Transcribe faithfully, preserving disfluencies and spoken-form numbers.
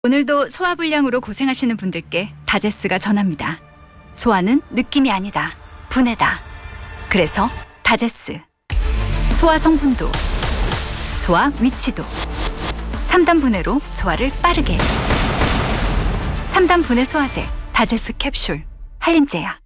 오늘도 소화불량으로 고생하시는 분들께 다제스가 전합니다. 소화는 느낌이 아니다. 분해다. 그래서 다제스. 소화 성분도, 소화 위치도, 삼 단 분해로 소화를 빠르게. 삼 단 분해 소화제 다제스 캡슐 한림제약.